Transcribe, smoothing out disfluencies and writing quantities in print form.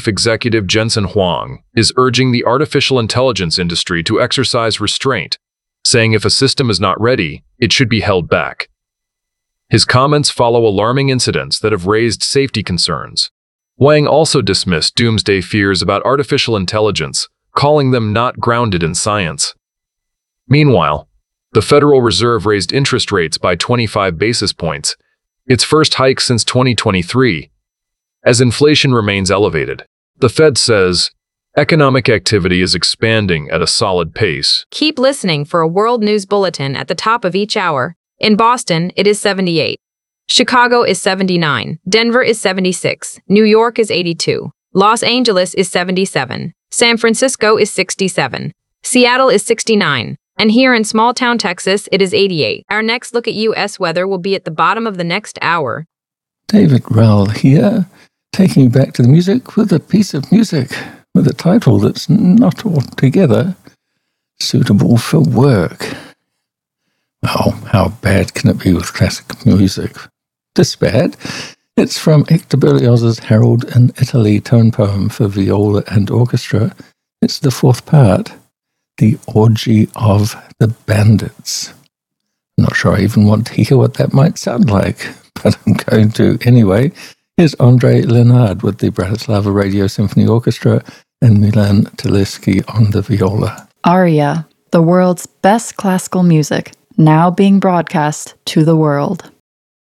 chief executive Jensen Huang is urging the artificial intelligence industry to exercise restraint, saying if a system is not ready, it should be held back. His comments follow alarming incidents that have raised safety concerns. Wang also dismissed doomsday fears about artificial intelligence, calling them not grounded in science. Meanwhile, the Federal Reserve raised interest rates by 25 basis points, its first hike since 2023. As inflation remains elevated, the Fed says economic activity is expanding at a solid pace. Keep listening for a world news bulletin at the top of each hour. In Boston, it is 78. Chicago is 79. Denver is 76. New York is 82. Los Angeles is 77. San Francisco is 67. Seattle is 69. And here in small-town Texas, it is 88. Our next look at U.S. weather will be at the bottom of the next hour. David Rowell here, taking you back to the music with a piece of music with a title that's not altogether suitable for work. Well, how bad can it be with classic music? This bad. It's from Hector Berlioz's Harold in Italy tone poem for viola and orchestra. It's the fourth part, The Orgy of the Bandits. I'm not sure I even want to hear what that might sound like, but I'm going to anyway. Here's André Lenard with the Bratislava Radio Symphony Orchestra and Milan Telesky on the viola. Aria, the world's best classical music, now being broadcast to the world.